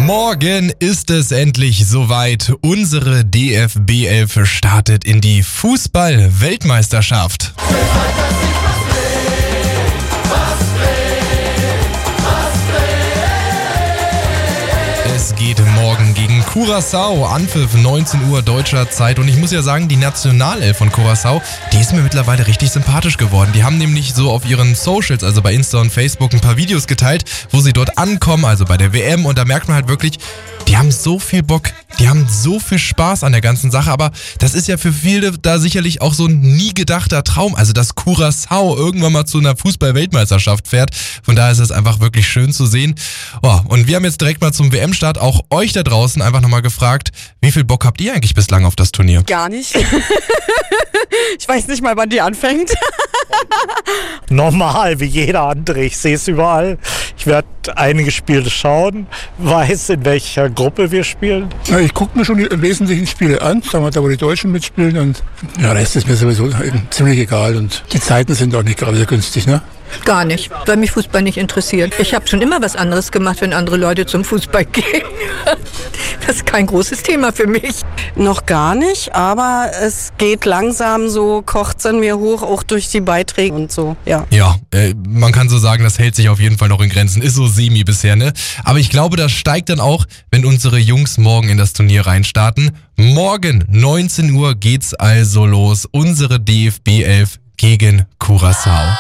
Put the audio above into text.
Morgen ist es endlich soweit. Unsere DFB 11 startet in die Fußball-Weltmeisterschaft. Es geht morgen gegen Curaçao, Anpfiff 19 Uhr deutscher Zeit. Und ich muss ja sagen, die Nationalelf von Curaçao, die ist mir mittlerweile richtig sympathisch geworden. Die haben nämlich so auf ihren Socials, also bei Insta und Facebook, ein paar Videos geteilt, wo sie dort ankommen, also bei der WM. Und da merkt man halt wirklich, die haben so viel Bock, die haben so viel Spaß an der ganzen Sache. Aber das ist ja für viele da sicherlich auch so ein nie gedachter Traum. Also, dass Curaçao irgendwann mal zu einer Fußball-Weltmeisterschaft fährt. Von daher ist es einfach wirklich schön zu sehen. Oh, und wir haben jetzt direkt mal zum WM-Start auch euch da draußen einfach nochmal gefragt, wie viel Bock habt ihr eigentlich bislang auf das Turnier? Gar nicht. Ich weiß nicht mal, wann die anfängt. Normal, wie jeder andere. Ich sehe es überall. Ich werde einige Spiele schauen, weiß, in welcher Gruppe wir spielen. Ja, ich gucke mir schon die wesentlichen Spiele an, sagen wir da, wo die Deutschen mitspielen. Und ja, der Rest ist mir sowieso eben ziemlich egal. Und die Zeiten sind auch nicht gerade so günstig, ne? Gar nicht, weil mich Fußball nicht interessiert. Ich habe schon immer was anderes gemacht, wenn andere Leute zum Fußball gehen. Das ist kein großes Thema für mich. Noch gar nicht, aber es geht langsam so, kocht es in mir hoch, auch durch die Beiträge und so, ja. Ja, man kann so sagen, das hält sich auf jeden Fall noch in Grenzen. Ist so semi bisher, ne? Aber ich glaube, das steigt dann auch, wenn unsere Jungs morgen in das Turnier reinstarten. Morgen, 19 Uhr, geht's also los. Unsere DFB 11 gegen Curaçao.